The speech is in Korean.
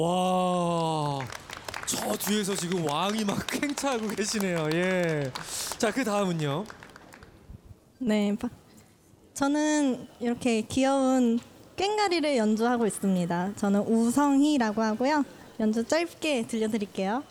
와, 저 뒤에서 지금 왕이 막 팽차하고 계시네요. 예. 자, 그 다음은요. 네, 저는 이렇게 귀여운 꽹가리를 연주하고 있습니다. 저는 우성희라고 하고요. 연주 짧게 들려드릴게요.